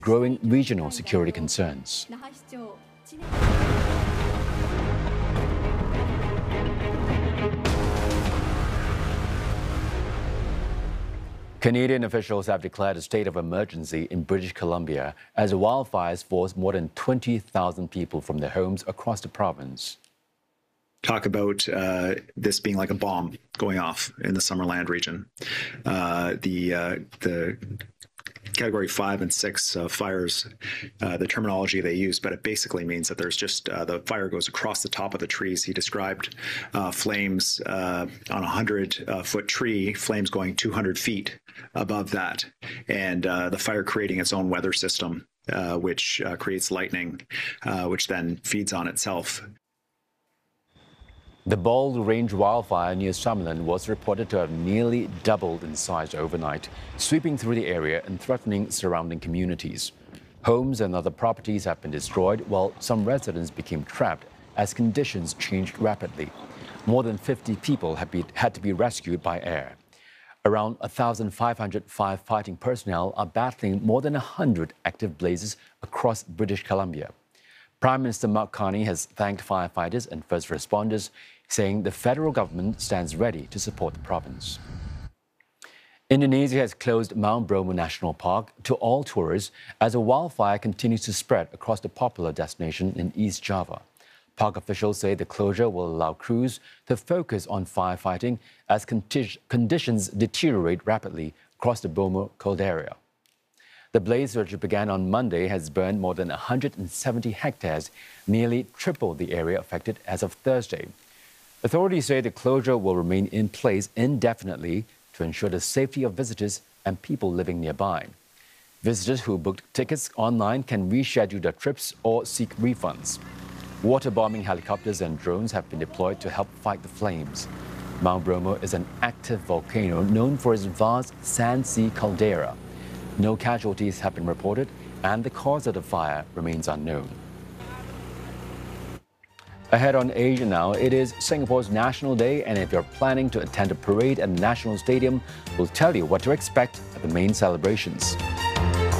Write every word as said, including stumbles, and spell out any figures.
growing regional security concerns. Canadian officials have declared a state of emergency in British Columbia as wildfires forced more than twenty thousand people from their homes across the province. Talk about uh, this being like a bomb going off in the Summerland region. Uh, the uh, the category five and six uh, fires, uh, the terminology they use, but it basically means that there's just uh, the fire goes across the top of the trees. He described uh, flames uh, on a hundred uh, foot tree, flames going two hundred feet above that, and uh, the fire creating its own weather system, uh, which uh, creates lightning, uh, which then feeds on itself. The Bald Range wildfire near Summerland was reported to have nearly doubled in size overnight, sweeping through the area and threatening surrounding communities. Homes and other properties have been destroyed, while some residents became trapped as conditions changed rapidly. More than fifty people have been, had to be rescued by air. Around one thousand five hundred firefighting personnel are battling more than one hundred active blazes across British Columbia. Prime Minister Mark Carney has thanked firefighters and first responders, saying the federal government stands ready to support the province. Indonesia has closed Mount Bromo National Park to all tourists as a wildfire continues to spread across the popular destination in East Java. Park officials say the closure will allow crews to focus on firefighting as conditions deteriorate rapidly across the Bromo caldera. The blaze, which began on Monday, has burned more than one hundred seventy hectares, nearly triple the area affected as of Thursday. Authorities say the closure will remain in place indefinitely to ensure the safety of visitors and people living nearby. Visitors who booked tickets online can reschedule their trips or seek refunds. Water-bombing helicopters and drones have been deployed to help fight the flames. Mount Bromo is an active volcano known for its vast sand-sea caldera. No casualties have been reported, and the cause of the fire remains unknown. Ahead on Asia now, it is Singapore's National Day, and if you're planning to attend a parade at the National Stadium, we'll tell you what to expect at the main celebrations.